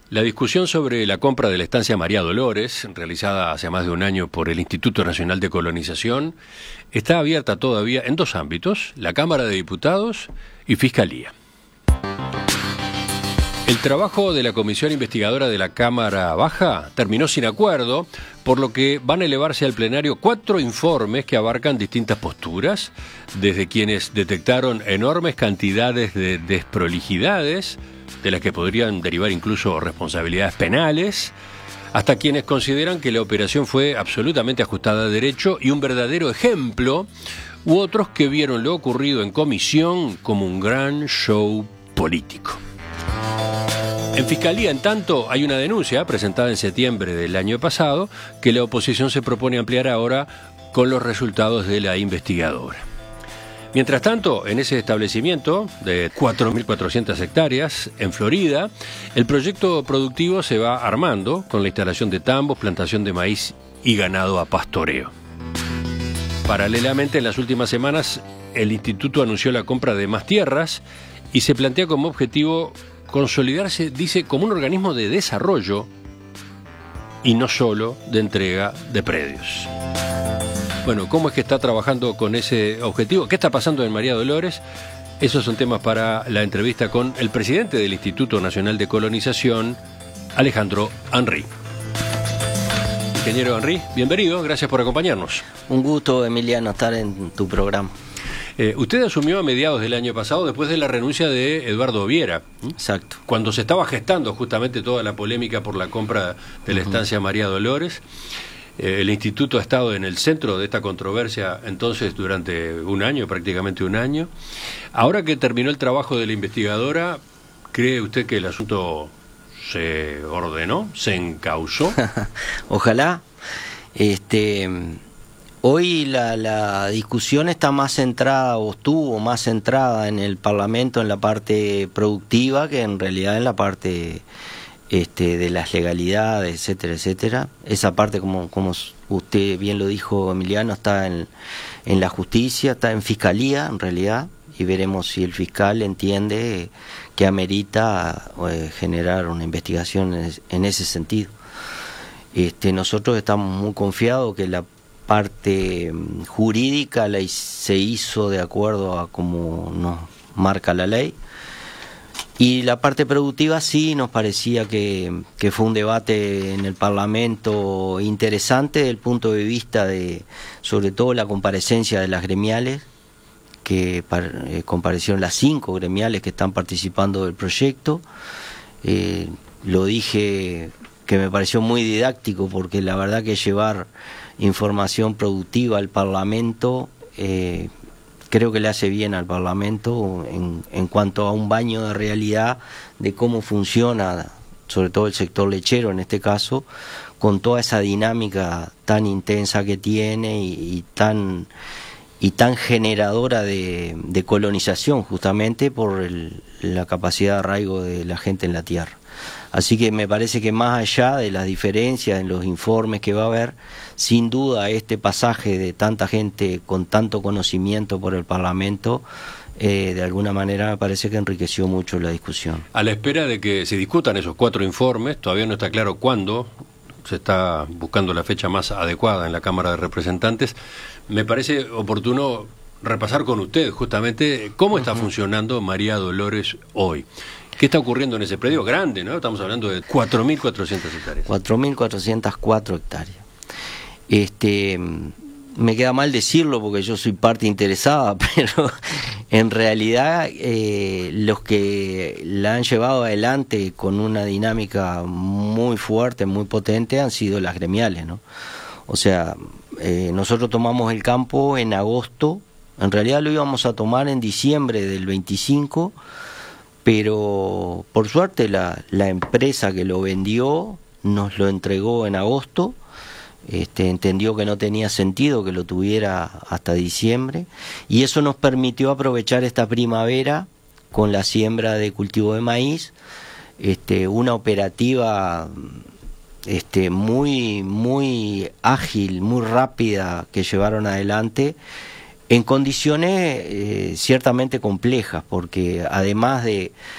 La discusión sobre la compra de la estancia María Dolores, realizada hace más de un año por el Instituto Nacional de Colonización, está abierta todavía en dos ámbitos, la Cámara de Diputados y Fiscalía. El trabajo de la comisión investigadora de la Cámara Baja terminó sin acuerdo, por lo que van a elevarse al plenario 4 informes que abarcan distintas posturas, desde quienes detectaron enormes cantidades de desprolijidades, de las que podrían derivar incluso responsabilidades penales, hasta quienes consideran que la operación fue absolutamente ajustada a derecho y un verdadero ejemplo, u otros que vieron lo ocurrido en comisión como un gran show político. En Fiscalía, en tanto, hay una denuncia presentada en septiembre del año pasado que la oposición se propone ampliar ahora con los resultados de la investigadora. Mientras tanto, en ese establecimiento de 4.400 hectáreas en Florida, el proyecto productivo se va armando con la instalación de tambos, plantación de maíz y ganado a pastoreo. Paralelamente, en las últimas semanas, el instituto anunció la compra de más tierras y se plantea como objetivo consolidarse, dice, como un organismo de desarrollo y no solo de entrega de predios. Bueno, ¿cómo es que está trabajando con ese objetivo? ¿Qué está pasando en María Dolores? Esos son temas para la entrevista con el presidente del Instituto Nacional de Colonización, Alejandro Henry. Ingeniero Henry, bienvenido, gracias por acompañarnos. Un gusto, Emiliano, estar en tu programa. Usted asumió a mediados del año pasado después de la renuncia de Eduardo Viera. Exacto. Cuando se estaba gestando justamente toda la polémica por la compra de la estancia María Dolores. El instituto ha estado en el centro de esta controversia entonces durante un año, prácticamente un año. Ahora que terminó el trabajo de la investigadora, ¿cree usted que el asunto se ordenó, se encauzó? Ojalá. Hoy la discusión está más centrada, o estuvo más centrada en el Parlamento, en la parte productiva, que en realidad en la parte de las legalidades, etcétera, etcétera. Esa parte, como usted bien lo dijo, Emiliano, está en la justicia, está en Fiscalía, en realidad, y veremos si el fiscal entiende que amerita generar una investigación en ese sentido. Nosotros estamos muy confiados que la parte jurídica se hizo de acuerdo a como nos marca la ley, y la parte productiva sí nos parecía que fue un debate en el Parlamento interesante desde el punto de vista de, sobre todo, la comparecencia de las gremiales, que comparecieron las 5 gremiales que están participando del proyecto. Lo dije que me pareció muy didáctico, porque la verdad que llevar información productiva al Parlamento creo que le hace bien al Parlamento en cuanto a un baño de realidad de cómo funciona, sobre todo el sector lechero en este caso, con toda esa dinámica tan intensa que tiene y tan generadora de colonización, justamente por la capacidad de arraigo de la gente en la tierra. Así que me parece que más allá de las diferencias en los informes que va a haber, sin duda este pasaje de tanta gente con tanto conocimiento por el Parlamento, de alguna manera me parece que enriqueció mucho la discusión. A la espera de que se discutan esos 4 informes, todavía no está claro cuándo, se está buscando la fecha más adecuada en la Cámara de Representantes. Me parece oportuno repasar con usted justamente cómo está funcionando María Dolores hoy. ¿Qué está ocurriendo en ese predio grande, no? Estamos hablando de 4.400 hectáreas. 4.404 hectáreas. Me queda mal decirlo porque yo soy parte interesada, pero en realidad los que la han llevado adelante con una dinámica muy fuerte, muy potente, han sido las gremiales, ¿no? O sea, nosotros tomamos el campo en agosto, en realidad lo íbamos a tomar en diciembre del 25, pero por suerte la empresa que lo vendió nos lo entregó en agosto. Entendió que no tenía sentido que lo tuviera hasta diciembre, y eso nos permitió aprovechar esta primavera con la siembra de cultivo de maíz, una operativa muy ágil, muy rápida, que llevaron adelante en condiciones ciertamente complejas, porque además de